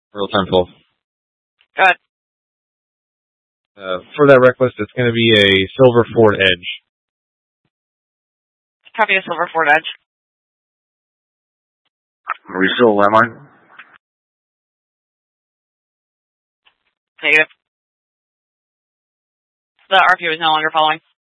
Real-time full. Go ahead. For that rec list, it's going to be a silver Ford Edge. Copy a silver Ford Edge. Are we still landline? Negative. The RPO is no longer following.